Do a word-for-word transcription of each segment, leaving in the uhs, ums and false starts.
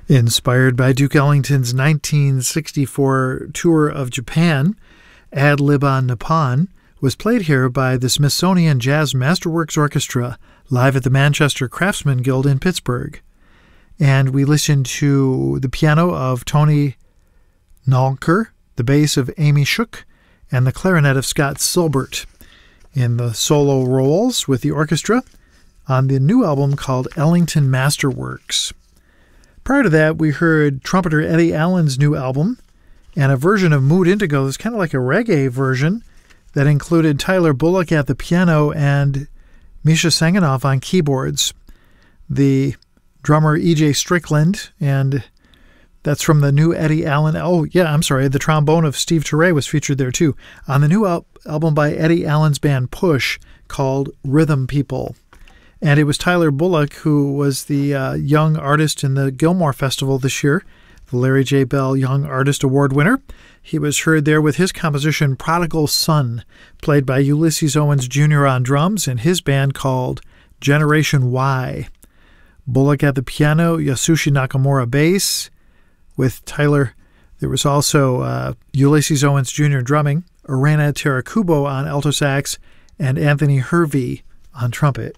Inspired by Duke Ellington's nineteen sixty-four tour of Japan, Ad Lib on Nippon was played here by the Smithsonian Jazz Masterworks Orchestra, live at the Manchester Craftsman Guild in Pittsburgh. And we listened to the piano of Tony Nalker, the bass of Amy Shook, and the clarinet of Scott Silbert in the solo roles with the orchestra on the new album called Ellington Masterworks. Prior to that, we heard trumpeter Eddie Allen's new album and a version of Mood Indigo that's kind of like a reggae version that included Tyler Bullock at the piano and Misha Sanganoff on keyboards. The drummer E J Strickland, and that's from the new Eddie Allen. Oh, yeah, I'm sorry. The trombone of Steve Turre was featured there, too, on the new al- album by Eddie Allen's band Push called Rhythm People. And it was Tyler Bullock who was the uh, young artist in the Gilmore Festival this year, the Larry J. Bell Young Artist Award winner. He was heard there with his composition Prodigal Son, played by Ulysses Owens Junior on drums and his band called Generation Y. Bullock at the piano, Yasushi Nakamura bass. With Tyler, there was also uh, Ulysses Owens Junior drumming, Irena Terakubo on alto sax, and Anthony Hervey on trumpet.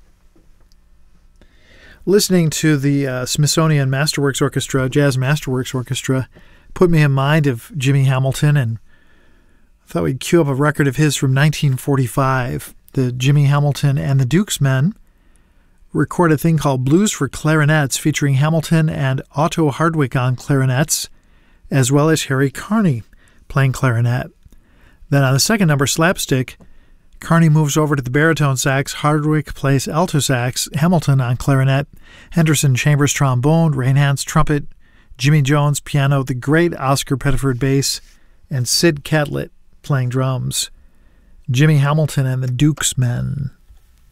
Listening to the uh, Smithsonian Masterworks Orchestra, Jazz Masterworks Orchestra, put me in mind of Jimmy Hamilton, and I thought we'd cue up a record of his from nineteen forty-five. The Jimmy Hamilton and the Dukes Men recorded a thing called Blues for Clarinets, featuring Hamilton and Otto Hardwick on clarinets, as well as Harry Carney playing clarinet. Then on the second number, Slapstick, Carney moves over to the baritone sax, Hardwick plays alto sax, Hamilton on clarinet, Henderson Chambers trombone, Rainhands trumpet, Jimmy Jones piano, the great Oscar Pettiford bass, and Sid Catlett playing drums. Jimmy Hamilton and the Dukes Men.